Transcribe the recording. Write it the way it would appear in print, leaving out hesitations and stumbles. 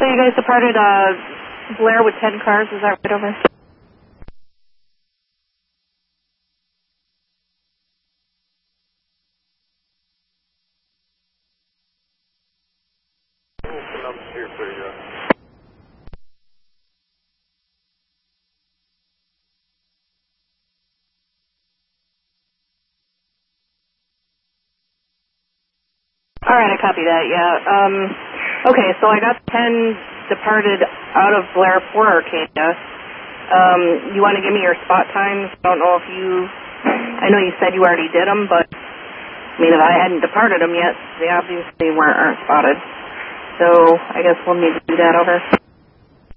So you guys departed Blair with 10 cars, is that right, over? Alright, I copy that, yeah. Okay, so I got 10 departed out of Blair for Arcadia. You want to give me your spot times? I don't know if I know you said you already did them, but I mean, if I hadn't departed them yet, they obviously aren't spotted. So I guess we'll need to do that over.